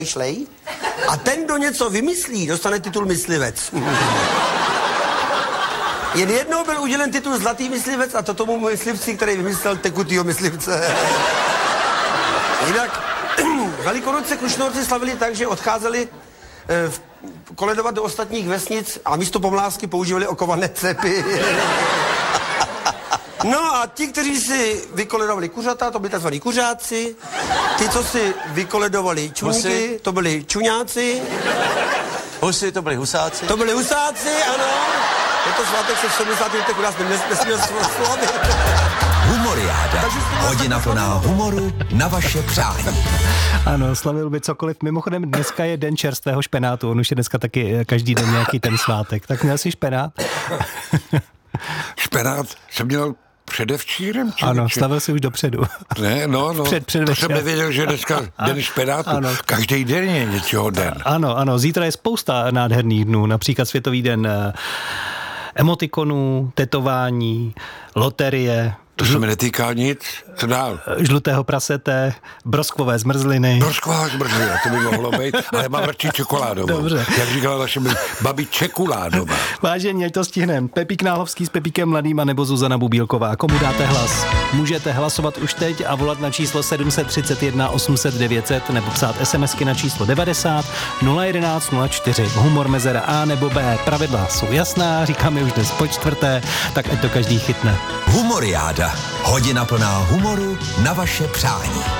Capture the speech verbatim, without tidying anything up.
šlej a ten, kdo něco vymyslí, dostane titul myslivec. Jen jednou byl udělen titul zlatý myslivec a to tomu myslivci, který vymyslel tekutýho myslivce. Jinak Velikonoce Krušnohorci slavili tak, že odcházeli eh, koledovat do ostatních vesnic a místo pomlásky používali okované cepy. No a ti, kteří si vykoledovali kuřata, to byli tzv. Kuřáci. Ty, co si vykoledovali čunky, to byli čuňáci. Husy, to byli husáci. To byli husáci, ano. Je to svátek se v sedmdesátých letech u nás nesměl slavit. Humoriáda. Hodina plná humoru na vaše přání. Ano, slavil by cokoliv. Mimochodem dneska je den čerstvého špenátu. On už je dneska taky každý den nějaký ten svátek. Tak měl jsi špenát? Špenát jsem měl předevčírem? Ano, slavil si už dopředu. Ne, no, no. Před, před to jsem nevěděl, že dneska den špenátu. Ano. Každý den je něčeho den. Ano, ano. Zítra je spousta nádherných dnů. Například Světový den emotikonů, tetování, loterie. To se mi netýká nic. Co dál? Žlutého prasete, broskvové zmrzliny. Brosková zmrzlina, to by mohlo být, ale mám radši čokoládovou. Dobře. Jak říkala naše babi, čekuládová. Vážení, ať to stihneme. Pepík Nálovský s Pepíkem Mladým a nebo Zuzana Bubílková. Komu dáte hlas? Můžete hlasovat už teď a volat na číslo sedm set třicet jedna osm set devět set nebo psát SMSky na číslo devadesát nula jedenáct nula čtyři. Humor mezera A nebo B. Pravidla jsou jasná, říkáme už dnes po čtvrté, tak ať to každý chytne. Humoriáda. Hodina plná humoru na vaše přání.